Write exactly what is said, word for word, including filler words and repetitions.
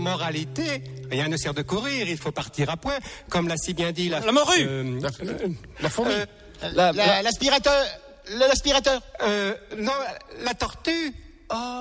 moralité, rien ne sert de courir, il faut partir à point, comme l'a si bien dit la... La morue euh, La, euh, la fourmi. euh, La- la- L'aspirateur. L'aspirateur. euh, non, la tortue. Oh.